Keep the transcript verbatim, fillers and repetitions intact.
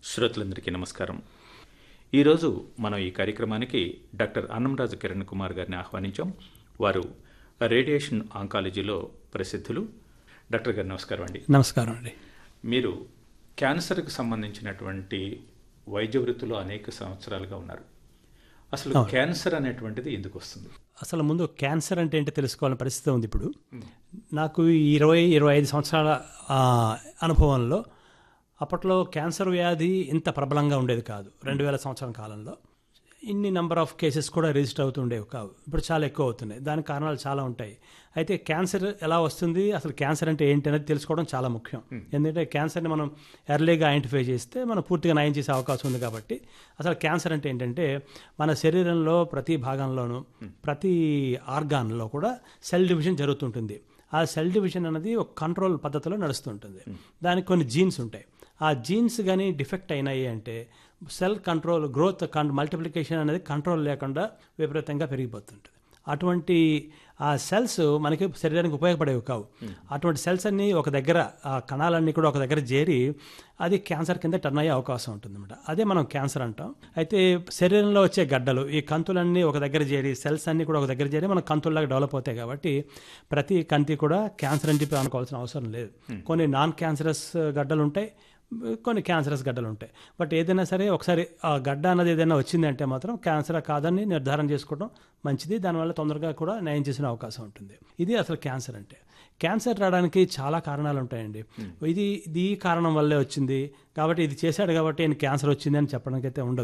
శ్రోతలందరికీ నమస్కారం. ఈరోజు మనం ఈ కార్యక్రమానికి డాక్టర్ అన్నంరాజు కిరణ్ కుమార్ గారిని ఆహ్వానించాం. వారు రేడియేషన్ ఆంకాలజీలో ప్రసిద్ధులు. డాక్టర్ గారు నమస్కారం అండి. నమస్కారం అండి. మీరు క్యాన్సర్కి సంబంధించినటువంటి వైద్య వృత్తిలో అనేక సంవత్సరాలుగా ఉన్నారు. అసలు అవును. క్యాన్సర్ అనేటువంటిది ఎందుకు వస్తుంది? అసలు ముందు క్యాన్సర్ అంటే ఏంటో తెలుసుకోవాలని పరిస్థితి ఉంది ఇప్పుడు. నాకు ఈ ఇరవై ఇరవై ఐదు సంవత్సరాల ఆ, అనుభవంలో అప్పట్లో క్యాన్సర్ వ్యాధి ఇంత ప్రబలంగా ఉండేది కాదు. రెండు వేల సంవత్సరం కాలంలో ఇన్ని నెంబర్ ఆఫ్ కేసెస్ కూడా రిజిస్టర్ అవుతుండేవి కావు. ఇప్పుడు చాలా ఎక్కువ అవుతున్నాయి. దానికి కారణాలు చాలా ఉంటాయి. అయితే క్యాన్సర్ ఎలా వస్తుంది, అసలు క్యాన్సర్ అంటే ఏంటి అనేది తెలుసుకోవడం చాలా ముఖ్యం. ఎందుకంటే క్యాన్సర్ని మనం ఎర్లీగా ఐడెంటిఫై చేస్తే మనం పూర్తిగా నయం చేసే అవకాశం ఉంది. కాబట్టి అసలు క్యాన్సర్ అంటే ఏంటంటే మన శరీరంలో ప్రతి భాగంలోనూ ప్రతి ఆర్గాన్లో కూడా సెల్ డివిజన్ జరుగుతుంటుంది. ఆ సెల్ డివిజన్ అనేది ఒక కంట్రోల్ పద్ధతిలో నడుస్తుంటుంది. దానికి కొన్ని జీన్స్ ఉంటాయి. ఆ జీన్స్ కానీ డిఫెక్ట్ అయినాయి అంటే సెల్ కంట్రోల్ గ్రోత్ మల్టిప్లికేషన్ అనేది కంట్రోల్ లేకుండా విపరీతంగా పెరిగిపోతుంటుంది. అటువంటి ఆ సెల్స్ మనకి శరీరానికి ఉపయోగపడేవి కావు. అటువంటి సెల్స్ అన్నీ ఒక దగ్గర, ఆ కణాలన్నీ కూడా ఒక దగ్గర చేరి అది క్యాన్సర్ కింద టర్న్ అయ్యే అవకాశం ఉంటుంది అనమాట. అదే మనం క్యాన్సర్ అంటాం. అయితే శరీరంలో వచ్చే గడ్డలు, ఈ కంతులన్నీ ఒక దగ్గర చేరి, సెల్స్ అన్నీ కూడా ఒక దగ్గర చేరి మన కంతుల్లాగా డెవలప్ అవుతాయి. కాబట్టి ప్రతి కంతి కూడా క్యాన్సర్ అని చెప్పి అనుకోవాల్సిన అవసరం లేదు. కొన్ని నాన్ క్యాన్సరస్ గడ్డలు ఉంటాయి, కొన్ని క్యాన్సరస్ గడ్డలు ఉంటాయి. బట్ ఏదైనా సరే ఒకసారి ఆ గడ్డ అన్నది ఏదైనా వచ్చిందంటే మాత్రం క్యాన్సర్ కాదని నిర్ధారణ చేసుకోవడం మంచిది. దానివల్ల తొందరగా కూడా నయం చేసిన అవకాశం ఉంటుంది. ఇది అసలు క్యాన్సర్ అంటే. క్యాన్సర్ రావడానికి చాలా కారణాలు ఉంటాయండి. ఇది ఇది ఈ కారణం వల్లే వచ్చింది కాబట్టి ఇది చేశాడు కాబట్టి ఆయన క్యాన్సర్ వచ్చింది అని చెప్పడానికి అయితే ఉండదు.